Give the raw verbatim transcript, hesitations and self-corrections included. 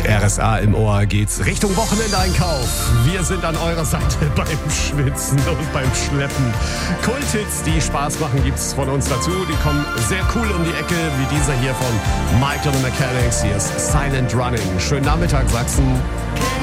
Mit R S A im Ohr geht's Richtung Wochenendeinkauf. Wir sind an eurer Seite beim Schwitzen und beim Schleppen. Kulthits, die Spaß machen, gibt's von uns dazu. Die kommen sehr cool um die Ecke, wie dieser hier von Mike and the Mechanics. Hier ist Silent Running. Schönen Nachmittag, Sachsen.